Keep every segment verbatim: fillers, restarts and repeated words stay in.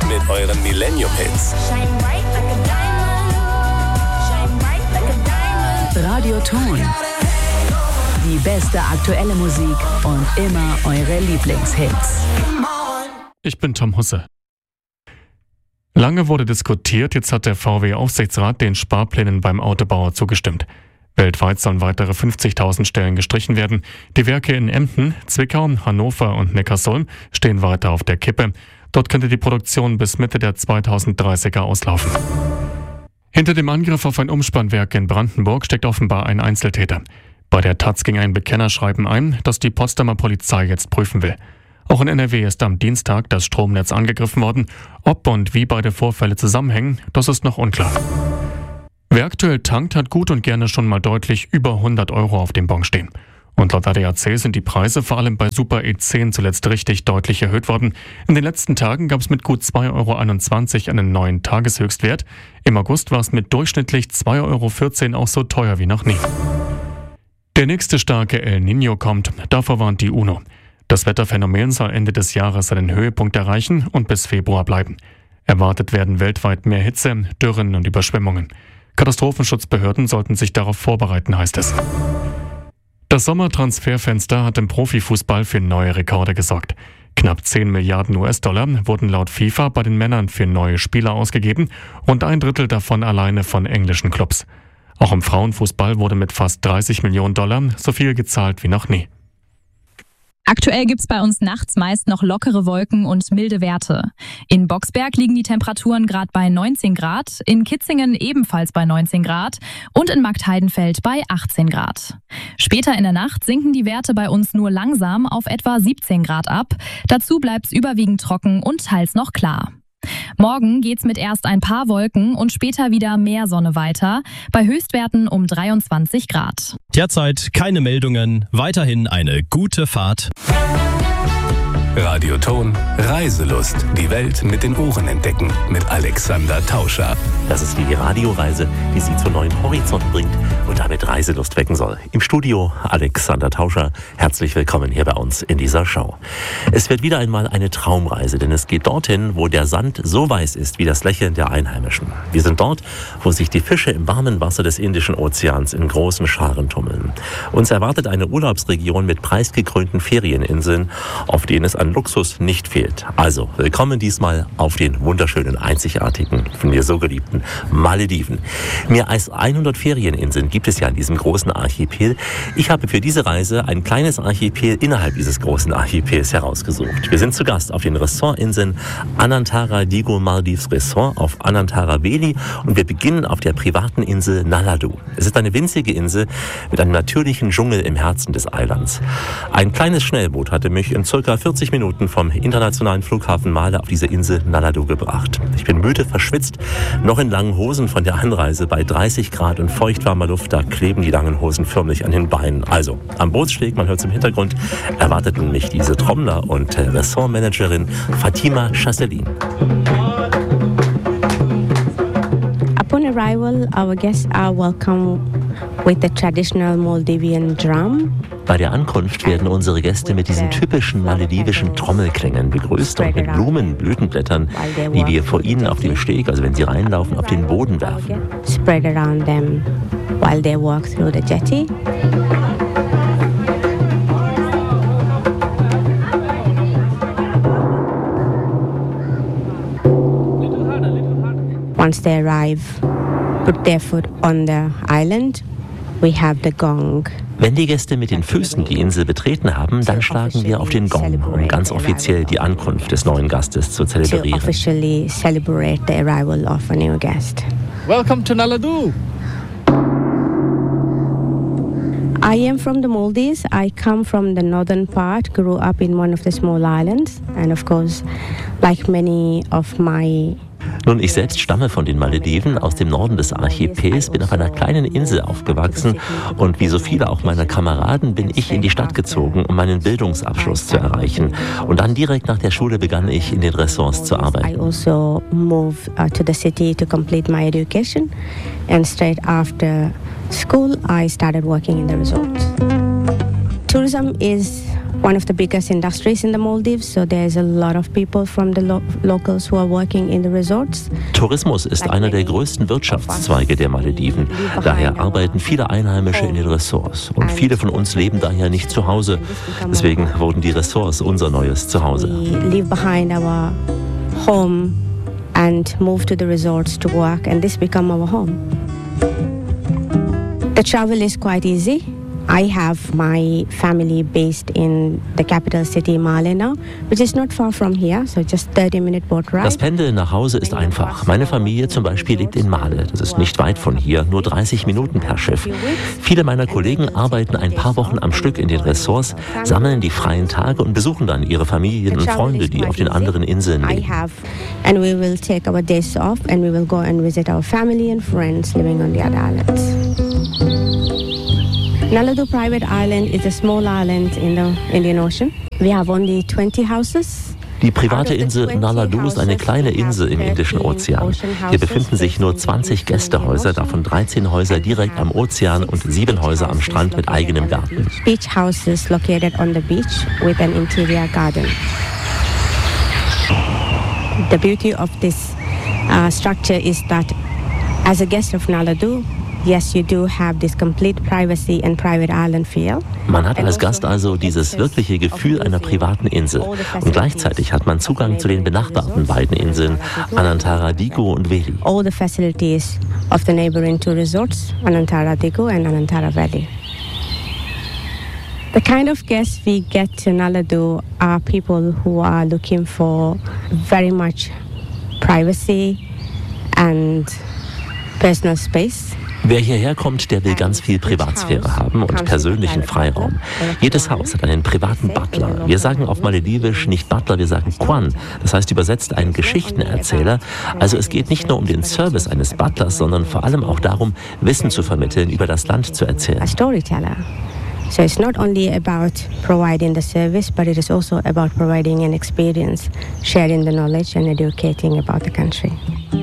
mit euren Millennium-Hits. Radioton. Die beste aktuelle Musik und immer eure Lieblingshits. Ich bin Tom Husse. Lange wurde diskutiert, jetzt hat der V W-Aufsichtsrat den Sparplänen beim Autobauer zugestimmt. Weltweit sollen weitere fünfzigtausend Stellen gestrichen werden. Die Werke in Emden, Zwickau, Hannover und Neckarsulm stehen weiter auf der Kippe. Dort könnte die Produktion bis Mitte der zweitausenddreißiger auslaufen. Hinter dem Angriff auf ein Umspannwerk in Brandenburg steckt offenbar ein Einzeltäter. Bei der Taz ging ein Bekennerschreiben ein, das die Potsdamer Polizei jetzt prüfen will. Auch in N R W ist am Dienstag das Stromnetz angegriffen worden. Ob und wie beide Vorfälle zusammenhängen, das ist noch unklar. Wer aktuell tankt, hat gut und gerne schon mal deutlich über hundert Euro auf dem Bon stehen. Und laut A D A C sind die Preise vor allem bei Super E zehn zuletzt richtig deutlich erhöht worden. In den letzten Tagen gab es mit gut zwei Euro einundzwanzig einen neuen Tageshöchstwert. Im August war es mit durchschnittlich zwei Euro vierzehn auch so teuer wie noch nie. Der nächste starke El Niño kommt, davor warnt die UNO. Das Wetterphänomen soll Ende des Jahres seinen Höhepunkt erreichen und bis Februar bleiben. Erwartet werden weltweit mehr Hitze, Dürren und Überschwemmungen. Katastrophenschutzbehörden sollten sich darauf vorbereiten, heißt es. Das Sommertransferfenster hat im Profifußball für neue Rekorde gesorgt. Knapp zehn Milliarden U S-Dollar wurden laut FIFA bei den Männern für neue Spieler ausgegeben, rund ein Drittel davon alleine von englischen Clubs. Auch im Frauenfußball wurde mit fast dreißig Millionen Dollar so viel gezahlt wie noch nie. Aktuell gibt's bei uns nachts meist noch lockere Wolken und milde Werte. In Boxberg liegen die Temperaturen gerade bei neunzehn Grad, in Kitzingen ebenfalls bei neunzehn Grad und in Marktheidenfeld bei achtzehn Grad. Später in der Nacht sinken die Werte bei uns nur langsam auf etwa siebzehn Grad ab. Dazu bleibt's überwiegend trocken und teils noch klar. Morgen geht's mit erst ein paar Wolken und später wieder mehr Sonne weiter, bei Höchstwerten um dreiundzwanzig Grad. Derzeit keine Meldungen, weiterhin eine gute Fahrt. Radioton, Reiselust. Die Welt mit den Ohren entdecken. Mit Alexander Tauscher. Das ist die Radioreise, die Sie zu neuen Horizonten bringt und damit Reiselust wecken soll. Im Studio Alexander Tauscher. Herzlich willkommen hier bei uns in dieser Show. Es wird wieder einmal eine Traumreise, denn es geht dorthin, wo der Sand so weiß ist wie das Lächeln der Einheimischen. Wir sind dort, wo sich die Fische im warmen Wasser des Indischen Ozeans in großen Scharen tummeln. Uns erwartet eine Urlaubsregion mit preisgekrönten Ferieninseln, auf denen es an Luxus nicht fehlt. Also, willkommen diesmal auf den wunderschönen, einzigartigen, von mir so geliebten Malediven. Mehr als hundert Ferieninseln gibt es ja in diesem großen Archipel. Ich habe für diese Reise ein kleines Archipel innerhalb dieses großen Archipels herausgesucht. Wir sind zu Gast auf den Ressortinseln Anantara Digo Maldives Resort auf Anantara Veli und wir beginnen auf der privaten Insel Naladu. Es ist eine winzige Insel mit einem natürlichen Dschungel im Herzen des Eilands. Ein kleines Schnellboot hatte mich in circa vierzig Minuten vom internationalen Flughafen Male auf diese Insel Naladu gebracht. Ich bin müde, verschwitzt, noch in langen Hosen von der Anreise bei dreißig Grad und feuchtwarmer Luft. Da kleben die langen Hosen förmlich an den Beinen. Also, am Bootssteg, man hört es im Hintergrund, erwarteten mich diese Trommler und Ressortmanagerin Fatima Chasselin. Upon arrival, our guests are welcomed with the traditional Maldivian drum. Bei der Ankunft werden unsere Gäste mit diesen typischen maledivischen Trommelklängen begrüßt und mit Blumen, Blütenblättern, die wir vor ihnen auf dem Steg, also wenn sie reinlaufen, auf den Boden werfen. Spread around them while they walk through the jetty. Once they arrive, put their foot on the island, we have the gong. Wenn die Gäste mit den Füßen die Insel betreten haben, dann schlagen wir auf den Gong, um ganz offiziell die Ankunft des neuen Gastes zu zelebrieren. To officially celebrate the arrival of a new guest. Welcome to Naladu. I am from the Maldives. I come from the northern part, grew up in one of the small islands, and of course, like many of my Nun, ich selbst stamme von den Malediven aus dem Norden des Archipels, bin auf einer kleinen Insel aufgewachsen und wie so viele auch meiner Kameraden bin ich in die Stadt gezogen, um meinen Bildungsabschluss zu erreichen. Und dann direkt nach der Schule begann ich in den Ressorts zu arbeiten. I also moved uh, to the city to complete my education and straight after school I started working in the resorts. Tourism is one of the biggest industries in the Maldives, so there's a lot of people from the lo- locals who are working in the resorts. Tourismus ist einer der größten Wirtschaftszweige der Malediven. Daher arbeiten viele Einheimische in den Ressorts. Und viele von uns leben daher nicht zu Hause. Deswegen wurden die Ressorts unser neues Zuhause. We leave behind our home and move to the resorts to work, and this become our home. The travel is quite easy. I have my family based in the capital city, Male now, which is not far from here, so just thirty minute boat ride. Das Pendeln nach Hause ist einfach. Meine Familie zum Beispiel lebt in Male. Das ist nicht weit von hier, nur dreißig Minuten per Schiff. Viele meiner Kollegen arbeiten ein paar Wochen am Stück in den Ressorts, sammeln die freien Tage und besuchen dann ihre Familien und Freunde, die auf den anderen Inseln leben. And we will take our days off and we will go and visit our family and friends living on the other islands. Naladu Private Island is a small island in the Indian Ocean. We have only twenty houses. Die private Insel Naladu ist eine kleine Insel im Indischen Ozean. Hier befinden sich nur zwanzig Gästehäuser, davon dreizehn Häuser direkt am Ozean und sieben Häuser am Strand mit eigenem Garten. Beach houses located on the beach with an interior garden. The beauty of this uh, structure is that as a guest of Naladu, yes, you do have this complete privacy and private island feel. Man hat als Gast also dieses wirkliche Gefühl einer privaten Insel. Und gleichzeitig hat man Zugang zu den benachbarten beiden Inseln, Anantara Digo und Veli. All the facilities of the neighboring two resorts, Anantara Digo and Anantara Valley. The kind of guests we get to Naladu are people who are looking for very much privacy and personal space. Wer hierher kommt, der will ganz viel Privatsphäre haben und persönlichen Freiraum. Jedes Haus hat einen privaten Butler. Wir sagen auf Maledivisch nicht Butler, wir sagen Quan. Das heißt übersetzt einen Geschichtenerzähler. Also es geht nicht nur um den Service eines Butlers, sondern vor allem auch darum, Wissen zu vermitteln, über das Land zu erzählen. A storyteller. So it's not only about providing the service, but it is also about providing an experience, sharing the knowledge and educating about the country.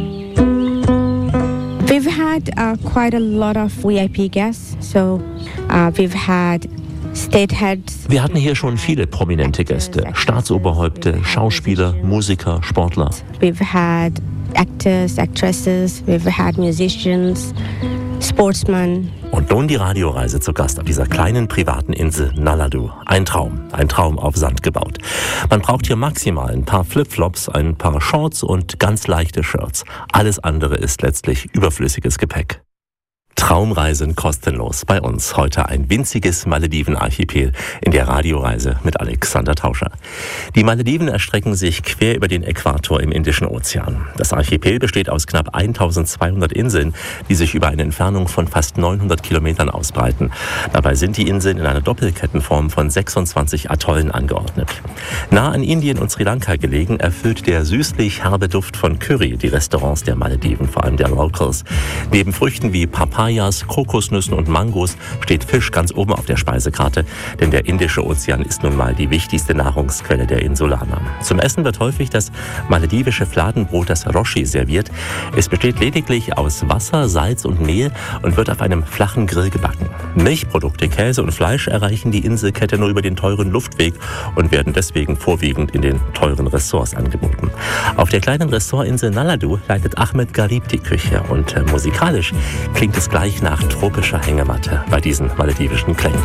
We've had uh, quite a lot of V I P guests, so uh, we've had state heads. Wir hatten hier schon viele prominente Gäste, Staatsoberhäupte, Schauspieler, Musiker, Sportler. We've had actors, actresses, we've had musicians, sportsmen. Und nun die Radioreise zu Gast auf dieser kleinen privaten Insel Naladu. Ein Traum, ein Traum auf Sand gebaut. Man braucht hier maximal ein paar Flipflops, ein paar Shorts und ganz leichte Shirts. Alles andere ist letztlich überflüssiges Gepäck. Traumreisen kostenlos. Bei uns heute ein winziges Malediven-Archipel in der Radioreise mit Alexander Tauscher. Die Malediven erstrecken sich quer über den Äquator im Indischen Ozean. Das Archipel besteht aus knapp eintausendzweihundert Inseln, die sich über eine Entfernung von fast neunhundert Kilometern ausbreiten. Dabei sind die Inseln in einer Doppelkettenform von sechsundzwanzig Atollen angeordnet. Nah an Indien und Sri Lanka gelegen, erfüllt der süßlich herbe Duft von Curry die Restaurants der Malediven, vor allem der Locals. Neben Früchten wie Papaya, Kokosnüssen und Mangos steht Fisch ganz oben auf der Speisekarte, denn der Indische Ozean ist nun mal die wichtigste Nahrungsquelle der Insulaner. Zum Essen wird häufig das maledivische Fladenbrot, das Roshi, serviert. Es besteht lediglich aus Wasser, Salz und Mehl und wird auf einem flachen Grill gebacken. Milchprodukte, Käse und Fleisch erreichen die Inselkette nur über den teuren Luftweg und werden deswegen vorwiegend in den teuren Ressorts angeboten. Auf der kleinen Ressortinsel Naladu leitet Ahmed Garib die Küche und äh, musikalisch klingt es gleich nach tropischer Hängematte bei diesen maledivischen Klängen.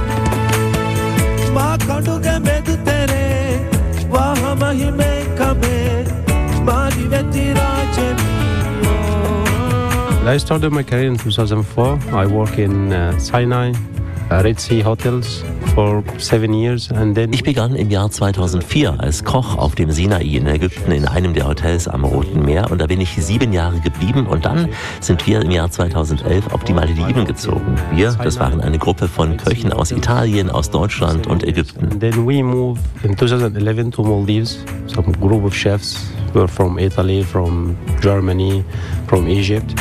I started my career in two thousand four. I work in uh, Sinai, Red Sea Hotels for seven years, and then Ich begann im Jahr zweitausendvier als Koch auf dem Sinai in Ägypten in einem der Hotels am Roten Meer und da bin ich sieben Jahre geblieben und dann sind wir im Jahr zweitausendelf auf die Malediven gezogen. Wir, das waren eine Gruppe von Köchen aus Italien, aus Deutschland und Ägypten. And then we moved in twenty eleven to Maldives. Some group of chefs were from Italy, from Germany, from Egypt.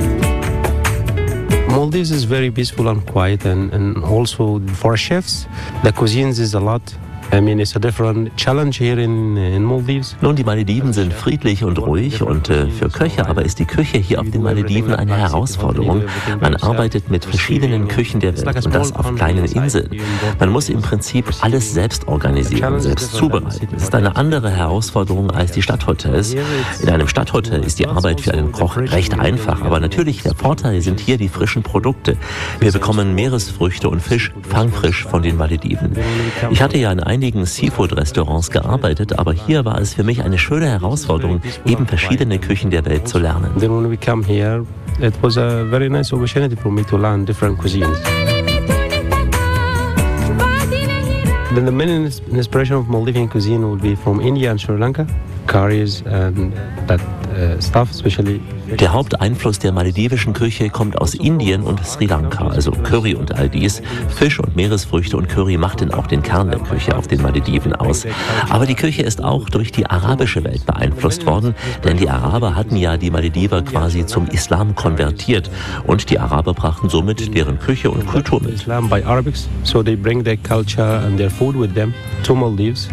Maldives is very peaceful and quiet, and, and also for chefs, the cuisine is a lot I mean, it's a different challenge here in, in Maldives. Nun, die Malediven sind friedlich und ruhig und äh, für Köche aber ist die Küche hier auf den Malediven eine Herausforderung. Man arbeitet mit verschiedenen Küchen der Welt und das auf kleinen Inseln. Man muss im Prinzip alles selbst organisieren, selbst zubereiten. Es ist eine andere Herausforderung als die Stadthotels. In einem Stadthotel ist die Arbeit für einen Koch recht einfach, aber natürlich der Vorteil sind hier die frischen Produkte. Wir bekommen Meeresfrüchte und Fisch fangfrisch von den Malediven. Ich hatte ja in einigen Seafood-Restaurants gearbeitet, aber hier war es für mich eine schöne Herausforderung, eben verschiedene Küchen der Welt zu lernen. Then when we come here, it was a very nice opportunity for me to learn different cuisines. Then the main inspiration of Maldivian cuisine will be from India and Sri Lanka, curries and that uh, stuff, especially. Der Haupteinfluss der maledivischen Küche kommt aus Indien und Sri Lanka, also Curry und all dies. Fisch und Meeresfrüchte und Curry machten auch den Kern der Küche auf den Malediven aus. Aber die Küche ist auch durch die arabische Welt beeinflusst worden, denn die Araber hatten ja die Malediver quasi zum Islam konvertiert und die Araber brachten somit deren Küche und Kultur mit. Islam by Arabics, so they bring their culture and their food with them to Maldives.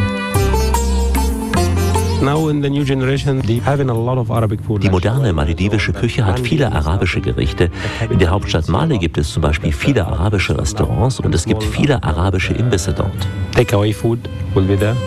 Now in the new generation, they having a lot of Arabic food. Die moderne maledivische Küche hat viele arabische Gerichte. In der Hauptstadt Male gibt es zum Beispiel viele arabische Restaurants und es gibt viele arabische Imbisse dort. Takeaway food will be there.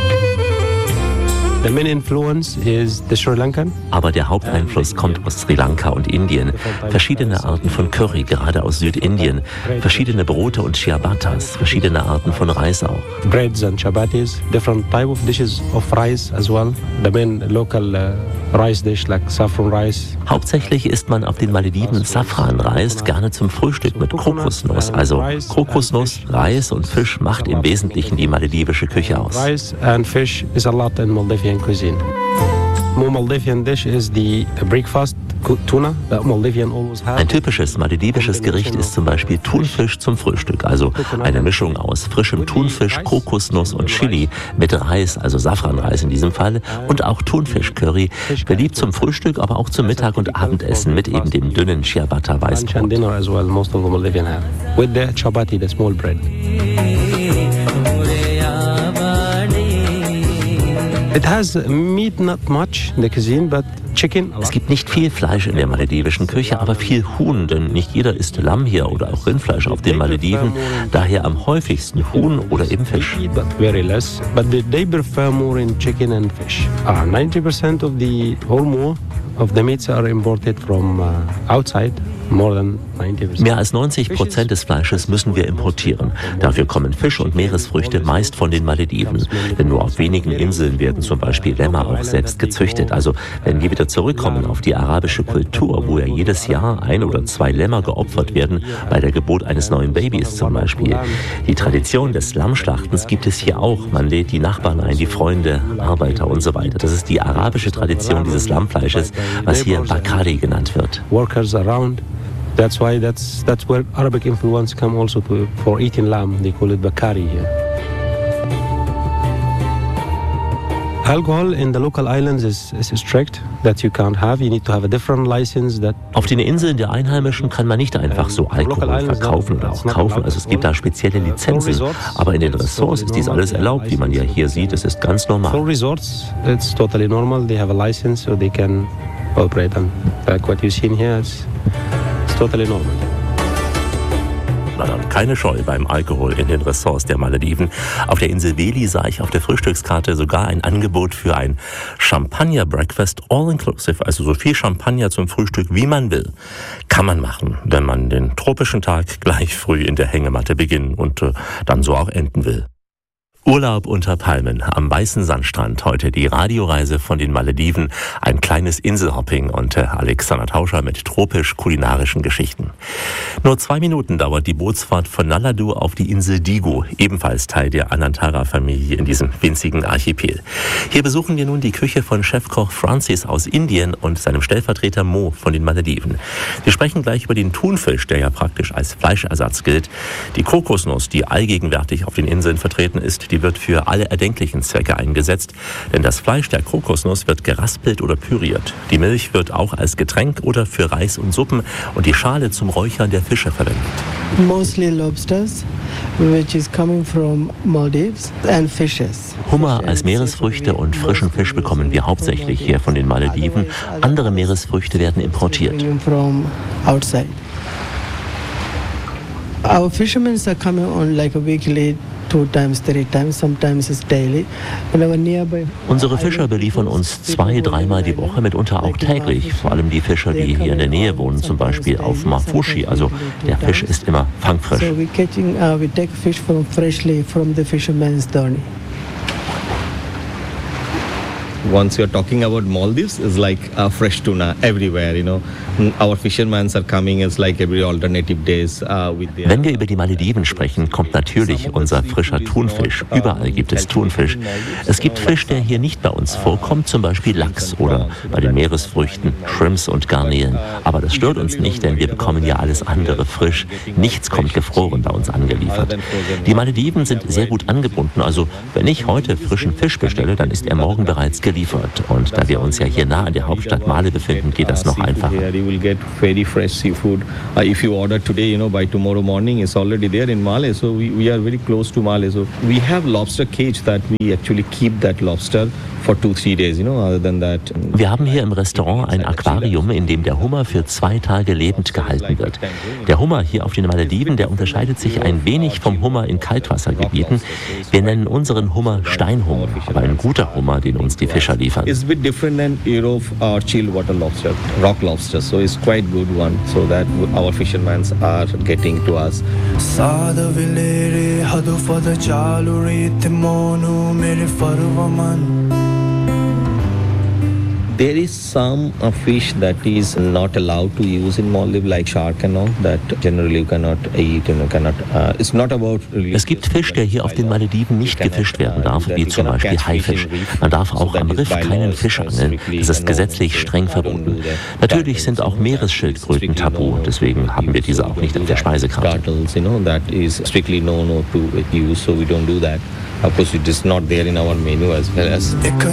The main influence is the Sri Lankan. Aber der Haupteinfluss kommt aus Sri Lanka und Indien. Verschiedene Arten von Curry, gerade aus Südindien. Verschiedene Brote und Ciabattas, verschiedene Arten von Reis auch. Breads and chapatis, different type of dishes of rice as well. The main local uh, rice dish like saffron rice. Hauptsächlich isst man auf den Malediven Safranreis, gerne zum Frühstück mit Kokosnuss. Also Kokosnuss, Reis und Fisch macht im Wesentlichen die maledivische Küche aus. Rice and fish is a lot in Maldivian cuisine. More Maldivian dish is the breakfast tuna that Maldivian always have. Ein typisches maledivisches Gericht ist zum Beispiel Thunfisch zum Frühstück, also eine Mischung aus frischem Thunfisch, Kokosnuss und Chili mit Reis, also Safranreis in diesem Fall, und auch Thunfisch-Curry, beliebt zum Frühstück, aber auch zum Mittag- und Abendessen mit eben dem dünnen Ciabatta-Weißbrot. It has meat, not much in the cuisine, but chicken. Es gibt nicht viel Fleisch in der maledivischen Küche, aber viel Huhn, denn nicht jeder isst Lamm hier oder auch Rindfleisch auf den Malediven. Daher am häufigsten Huhn oder eben Fisch. But very less. But they prefer more in chicken and fish. Uh, ninety percent of the or more of the meats are imported from uh, outside. More than ninety percent. Mehr als neunzig Prozent des Fleisches müssen wir importieren. Dafür kommen Fisch und Meeresfrüchte meist von den Malediven. Denn nur auf wenigen Inseln werden zum Beispiel Lämmer auch selbst gezüchtet. Also wenn wir wieder zurückkommen auf die arabische Kultur, wo ja jedes Jahr ein oder zwei Lämmer geopfert werden, bei der Geburt eines neuen Babys zum Beispiel. Die Tradition des Lammschlachtens gibt es hier auch. Man lädt die Nachbarn ein, die Freunde, Arbeiter und so weiter. Das ist die arabische Tradition dieses Lammfleisches, was hier Bakari genannt wird. Workers around. That's why that's that's where Arabic influence come also to, for eating lamb. They call it bakari here. Alcohol in the local islands is, is strict that you can't have. You need to have a different license that. Auf den Inseln der Einheimischen kann man nicht einfach so Alkohol verkaufen oder auch kaufen. Also es gibt da spezielle Lizenzen. Aber in den Ressorts ist dies alles erlaubt, wie man ja hier sieht. Es ist ganz normal. For resorts, it's totally normal. They have a license, so they can operate. And like what you see here, it's totally normal. Na dann, keine Scheu beim Alkohol in den Ressorts der Malediven. Auf der Insel Veli sah ich auf der Frühstückskarte sogar ein Angebot für ein Champagner-Breakfast all-inclusive, also so viel Champagner zum Frühstück, wie man will. Kann man machen, wenn man den tropischen Tag gleich früh in der Hängematte beginnen und äh, dann so auch enden will. Urlaub unter Palmen am weißen Sandstrand. Heute die Radioreise von den Malediven. Ein kleines Inselhopping und äh, Alexander Tauscher mit tropisch-kulinarischen Geschichten. Nur zwei Minuten dauert die Bootsfahrt von Naladu auf die Insel Digo, ebenfalls Teil der Anantara-Familie in diesem winzigen Archipel. Hier besuchen wir nun die Küche von Chefkoch Francis aus Indien und seinem Stellvertreter Mo von den Malediven. Wir sprechen gleich über den Thunfisch, der ja praktisch als Fleischersatz gilt, die Kokosnuss, die allgegenwärtig auf den Inseln vertreten ist, die Sie wird für alle erdenklichen Zwecke eingesetzt, denn das Fleisch der Kokosnuss wird geraspelt oder püriert. Die Milch wird auch als Getränk oder für Reis und Suppen und die Schale zum Räuchern der Fische verwendet. Mostly lobsters, which is coming from Maldives, and fishes. Hummer als Meeresfrüchte und frischen Fisch bekommen wir hauptsächlich hier von den Malediven. Andere Meeresfrüchte werden importiert. From outside. Our fishermen are coming on like a weekly, two times, three times, sometimes it's daily. Nearby, Unsere Fischer beliefern uns zwei, dreimal die Woche, mitunter auch täglich. Vor allem die Fischer, die hier in der Nähe wohnen, zum Beispiel auf Mafushi. Also der Fisch ist immer fangfrisch. So we catching, uh, we take fish from freshly from the fisherman's dory. Once you're talking about Maldives, it's like uh, fresh tuna everywhere, you know. Our fishermen are coming, it's like every alternative days uh, with their... Wenn wir über die Malediven sprechen, kommt natürlich unser frischer Thunfisch. Überall gibt es Thunfisch. Es gibt Fisch, der hier nicht bei uns vorkommt, zum Beispiel Lachs oder bei den Meeresfrüchten Shrimps und Garnelen. Aber das stört uns nicht, denn wir bekommen ja alles andere frisch. Nichts kommt gefroren bei uns angeliefert. Die Malediven sind sehr gut angebunden, also wenn ich heute frischen Fisch bestelle, dann ist er morgen bereits geliefert. Und da wir uns ja hier nah an der Hauptstadt Male befinden, geht das noch einfacher. You will get very fresh seafood. Uh, if you order today, you know, by tomorrow morning, it's already there in Male. So we, we are very close to Male. So we have lobster cage that we actually keep that lobster for two, three days, you know, other than that. Wir haben hier im Restaurant ein Aquarium, in dem der Hummer für zwei Tage lebend gehalten wird. Der Hummer hier auf den Malediven, der unterscheidet sich ein wenig vom Hummer in Kaltwassergebieten. Wir nennen unseren Hummer Steinhummer, aber ein guter Hummer, den uns die Fischer liefern. It's a bit different than Europe or chilled water lobster, rock lobster. So it's quite good one, so that our fishermen are getting to us. There is some uh, fish that is not allowed to use in Maldives, like shark and all, that generally you cannot eat, you know, cannot. Uh, it's not about. Es gibt Fisch, der hier auf den Malediven nicht gefischt werden darf, wie zum Beispiel Haifisch. Man darf auch am Riff keinen Fisch angeln. Das ist gesetzlich streng verboten. Natürlich sind auch Meeresschildkröten tabu, deswegen haben wir diese auch nicht auf der Speisekarte. Of course, it is not there in our menu as well as.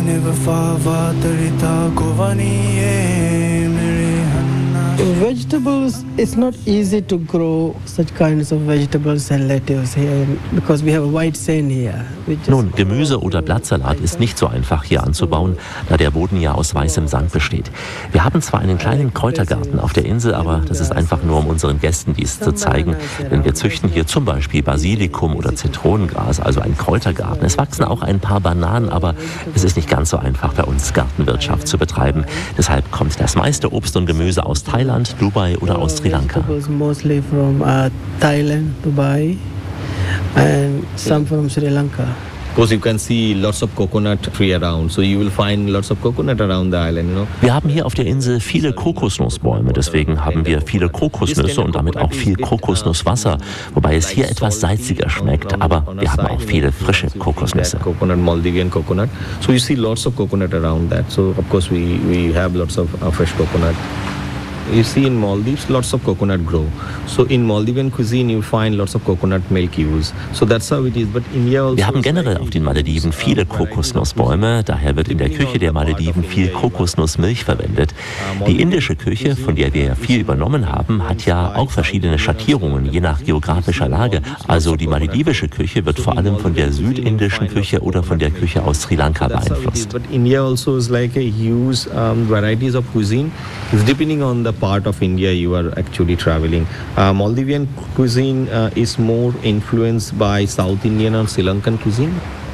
Vegetables, it's not easy to grow such kinds of vegetables and lettuce here because we have a white sand here. Nun, Gemüse oder Blattsalat ist nicht so einfach hier anzubauen, da der Boden ja aus weißem Sand besteht. Wir haben zwar einen kleinen Kräutergarten auf der Insel, aber das ist einfach nur, um unseren Gästen dies zu zeigen. Denn wir züchten hier zum Beispiel Basilikum oder Zitronengras, also ein Kräutergarten. Es wachsen auch ein paar Bananen, aber es ist nicht ganz so einfach bei uns Gartenwirtschaft zu betreiben. Deshalb kommt das meiste Obst und Gemüse aus Thailand, Dubai oder aus Sri Lanka. Mostly from uh, Thailand, Dubai and some from Sri Lanka. Of course, you can see lots of coconut tree around, so you will find lots of coconut around the island, you know. Wir haben hier auf der Insel viele Kokosnussbäume, deswegen haben wir viele Kokosnüsse und damit auch viel Kokosnusswasser, wobei es hier etwas salziger schmeckt, aber wir haben auch viele frische Kokosnüsse. Coconut, Maldivian coconut. So you see lots of coconut around that. So of course we we have lots of uh, fresh coconut. You see in Maldives lots of coconut grow. So in Maldivian cuisine you find lots of coconut milk use. So that's how it is. But India also. Wir haben generell auf den Malediven viele Kokosnussbäume, daher wird in der Küche der Malediven viel Kokosnussmilch verwendet. Die indische Küche, von der wir ja viel übernommen haben, hat ja auch verschiedene Schattierungen, je nach geografischer Lage. Also die maledivische Küche wird vor allem von der südindischen Küche oder von der Küche aus Sri Lanka beeinflusst. But India also is like a huge um, varieties of cuisine. It's depending on the part of India you are actually traveling. Uh, Maldivian cuisine uh, is more influenced by South Indian or Sri Lankan cuisine.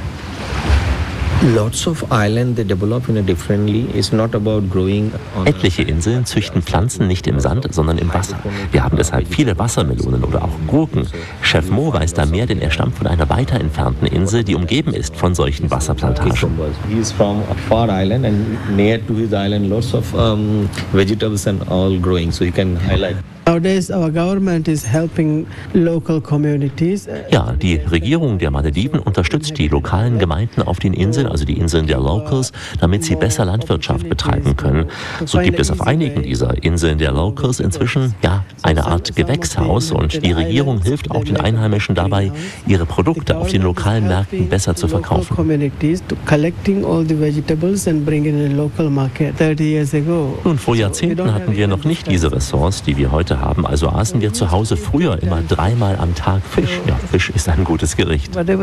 Lots of islands they develop in a differently. It's not about growing. Etliche Inseln züchten Pflanzen nicht im Sand, sondern im Wasser. Wir haben deshalb viele Wassermelonen oder auch Gurken. Chef Mo weiß da mehr, denn er stammt von einer weiter entfernten Insel, die umgeben ist von solchen Wasserplantagen. He is from a far island and near to his island lots of um, vegetables and all growing. So you can highlight. Nowadays our government is helping local communities. Ja, die Regierung der Malediven unterstützt die lokalen Gemeinden auf den Inseln, also die Inseln der Locals, damit sie besser Landwirtschaft betreiben können. So gibt es auf einigen dieser Inseln der Locals inzwischen ja eine Art Gewächshaus und die Regierung hilft auch den Einheimischen dabei, ihre Produkte auf den lokalen Märkten besser zu verkaufen. Nun, vor Jahrzehnten hatten wir noch nicht diese Ressource, die wir heute haben, also aßen wir zu Hause früher immer dreimal am Tag Fisch. Ja, Fisch ist ein gutes Gericht. For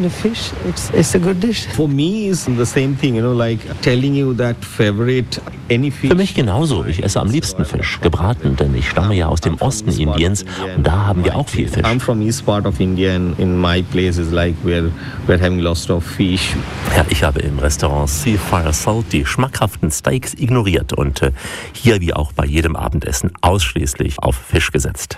me is the same thing, you know, like telling you that favorite any fish. Für mich genauso. Ich esse am liebsten Fisch, gebraten, denn ich stamme ja aus dem Osten Indiens und da haben wir auch viel Fisch. I'm from east part of India and in my place is like we're we're having lots of fish. Ja, ich habe im Restaurant Seafire Salt die schmackhaften Steaks ignoriert und äh, hier wie auch bei jedem Abendessen ausschließlich auf Fisch gesetzt.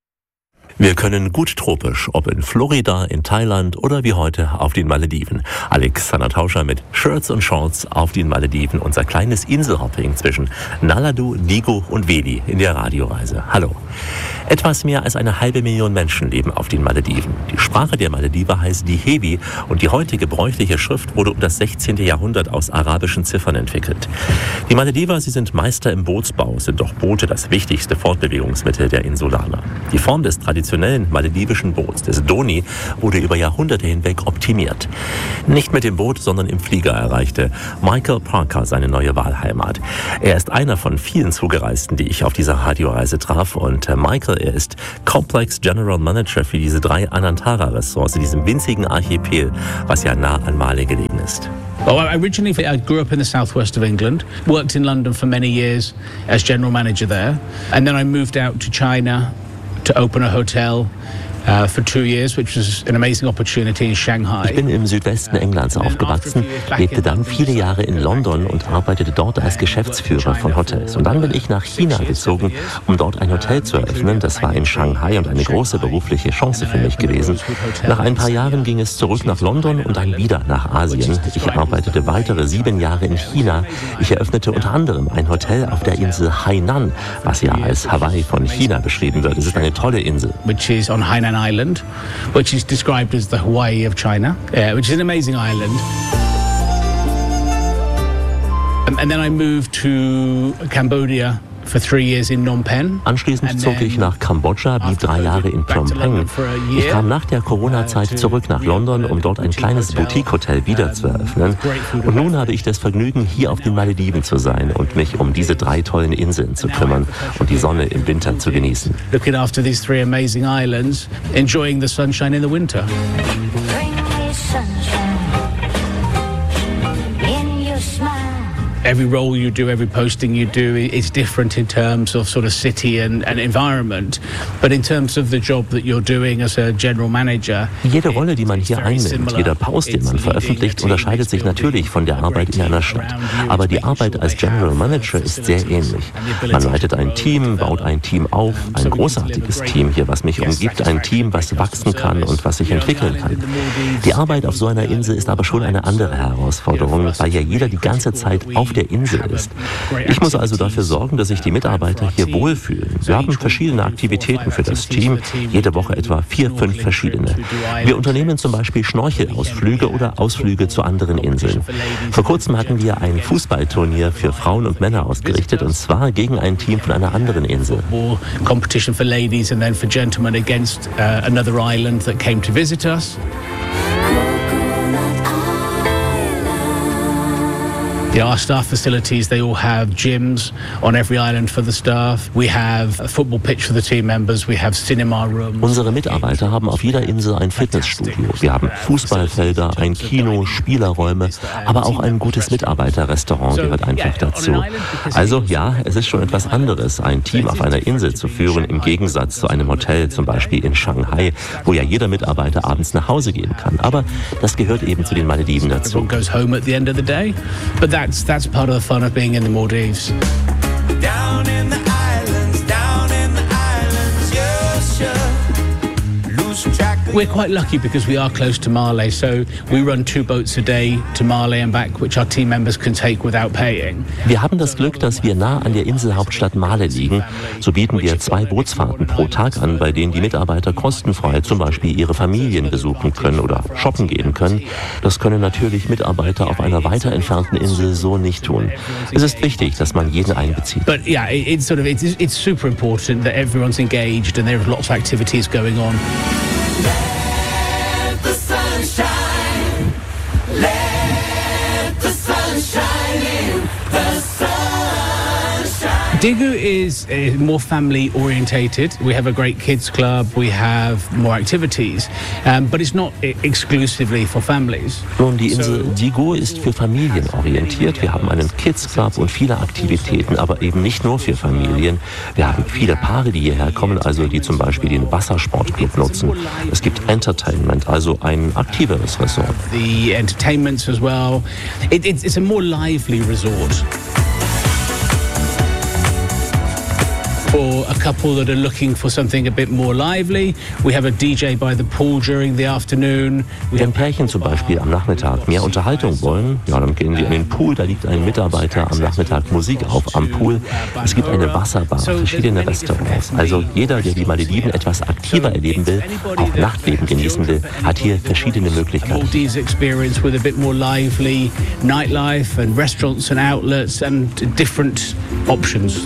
Wir können gut tropisch, ob in Florida, in Thailand oder wie heute auf den Malediven. Alexander Tauscher mit Shirts und Shorts auf den Malediven, unser kleines Inselhopping zwischen Naladu, Digo und Veli in der Radioreise. Hallo. Etwas mehr als eine halbe Million Menschen leben auf den Malediven. Die Sprache der Malediver heißt Dihewi und die heutige gebräuchliche Schrift wurde um das sechzehnte Jahrhundert aus arabischen Ziffern entwickelt. Die Malediver, sie sind Meister im Bootsbau, sind doch Boote das wichtigste Fortbewegungsmittel der Insulaner. Die Form des traditionellen maledivischen Boots, des Doni, wurde über Jahrhunderte hinweg optimiert. Nicht mit dem Boot, sondern im Flieger erreichte Michael Parker seine neue Wahlheimat. Er ist einer von vielen Zugereisten, die ich auf dieser Radioreise traf und Michael, er ist Complex General Manager für diese drei Anantara-Ressorts in diesem winzigen Archipel, was ja nah an Male gelegen ist. Well, originally I grew up in the southwest of England, worked in London for many years as general manager there, and then I moved out to China to open a hotel uh, for two years, which was an amazing opportunity in Shanghai. Ich bin im Südwesten Englands aufgewachsen, lebte dann viele Jahre in London und arbeitete dort als Geschäftsführer von Hotels. Und dann bin ich nach China gezogen, um dort ein Hotel zu eröffnen. Das war in Shanghai und eine große berufliche Chance für mich gewesen. Nach ein paar Jahren ging es zurück nach London und dann wieder nach Asien. Ich arbeitete weitere sieben Jahre in China. Ich eröffnete unter anderem ein Hotel auf der Insel Hainan, was ja als Hawaii von China beschrieben wird. Es ist eine tolle Insel. Which is on Hainan Island, which is described as the Hawaii of China, uh, which is an amazing island. Um, and then I moved to Cambodia for three years in Phnom Penh. Anschließend zog ich nach Kambodscha, blieb drei Jahre in Phnom Penh. Ich kam nach der Corona-Zeit zurück nach London, um dort ein kleines Boutique-Hotel wieder zu eröffnen. Und nun habe ich das Vergnügen, hier auf den Malediven zu sein und mich um diese drei tollen Inseln zu kümmern und die Sonne im Winter zu genießen. Looking after these three amazing islands, enjoying the sunshine in the winter. Every role you do, every posting you do is different in terms of sort of city and, and environment. But in terms of the job that you're doing as a general manager, jede Rolle, die man hier einnimmt, jeder Post, den man veröffentlicht, unterscheidet sich natürlich von der Arbeit in einer Stadt. Aber die Arbeit als General Manager ist sehr ähnlich. Man leitet ein Team, baut ein Team auf, ein großartiges Team hier, was mich umgibt, ein Team, was wachsen kann und was sich entwickeln kann. Die Arbeit auf so einer Insel ist aber schon eine andere Herausforderung, weil ja jeder die ganze Zeit auf der Insel ist. Ich muss also dafür sorgen, dass sich die Mitarbeiter hier wohlfühlen. Wir haben verschiedene Aktivitäten für das Team, jede Woche etwa vier, fünf verschiedene. Wir unternehmen zum Beispiel Schnorchelausflüge oder Ausflüge zu anderen Inseln. Vor kurzem hatten wir ein Fußballturnier für Frauen und Männer ausgerichtet, und zwar gegen ein Team von einer anderen Insel. Competition for ladies and then for gentlemen against uh, another island that came to visit us. Yeah, our staff facilities, they all have gyms on every island for the staff. We have a football pitch for the team members. We have cinema rooms. Unsere Mitarbeiter haben auf jeder Insel ein Fitnessstudio. Wir haben Fußballfelder, ein Kino, Spielerräume, aber auch ein gutes Mitarbeiterrestaurant gehört einfach dazu. Also ja, es ist schon etwas anderes, ein Team auf einer Insel zu führen, im Gegensatz zu einem Hotel, zum Beispiel in Shanghai, wo ja jeder Mitarbeiter abends nach Hause gehen kann. Aber das gehört eben zu den Malediven dazu. That's, that's part of the fun of being in the Maldives. Down in the islands, down in the islands, you should lose track of we're quite lucky because we are close to Malé, so we run two boats a day to Malé and back, which our team members can take without paying. Wir haben das Glück, dass wir nah an der Inselhauptstadt Malé liegen. So bieten wir zwei Bootsfahrten pro Tag an, bei denen die Mitarbeiter kostenfrei zum Beispiel ihre Familien besuchen können oder shoppen gehen können. Das können natürlich Mitarbeiter auf einer weiter entfernten Insel so nicht tun. Es ist wichtig, dass man jeden einbezieht. But yeah, it's sort of it's, it's super important that everyone's engaged and there are lots of activities going on. Let the sun shine. Let the sun shine in the sunshine. Digu is uh, more family orientated. We have a great kids club, we have more activities, um, but it's not I- exclusively for families. Nun, die Insel Digu ist für Familien orientiert. Wir haben einen Kids Club und viele Aktivitäten, aber eben nicht nur für Familien. Wir haben viele Paare, die hierher kommen, also die zum Beispiel den Wassersportclub nutzen. Es gibt Entertainment, also ein aktiveres Resort. The entertainments as well. It, it's, it's a more lively resort. For a couple that are looking for something a bit more lively, we have a D J by the pool during the afternoon. Wenn Pärchen zum Beispiel am Nachmittag mehr Unterhaltung wollen, ja, dann gehen sie in den Pool, da liegt ein Mitarbeiter am Nachmittag Musik auf am Pool. Es gibt eine Wasserbar, verschiedene Restaurants. Also jeder, der die Malediven etwas aktiver erleben will, auch Nachtleben genießen will, hat hier verschiedene Möglichkeiten. Maldives experience with a bit more lively nightlife and restaurants and outlets and different options.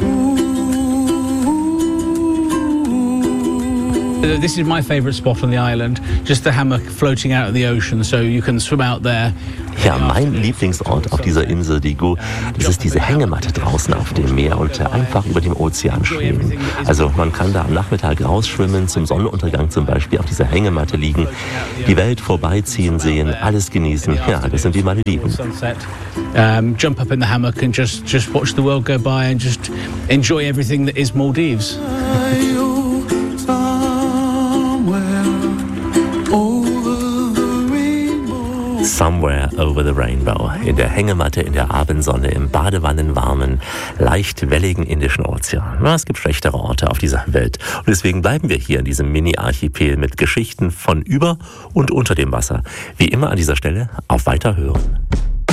This is my favourite spot on the island, just the hammock floating out of the ocean, so you can swim out there. Ja, mein Lieblingsort auf dieser Insel Digu, das ist diese Hängematte draußen auf dem Meer und einfach über dem Ozean schwimmen. Also man kann da am Nachmittag rausschwimmen, zum Sonnenuntergang zum Beispiel auf dieser Hängematte liegen, die Welt vorbeiziehen sehen, alles genießen. Ja, das sind die Malediven. Um, jump up in the hammock and just, just watch the world go by and just enjoy everything that is Maldives. Somewhere over the Rainbow. In der Hängematte, in der Abendsonne, im badewannenwarmen, leicht welligen Indischen Ozean. Na, es gibt schlechtere Orte auf dieser Welt. Und deswegen bleiben wir hier in diesem Mini-Archipel mit Geschichten von über und unter dem Wasser. Wie immer an dieser Stelle auf Weiterhören.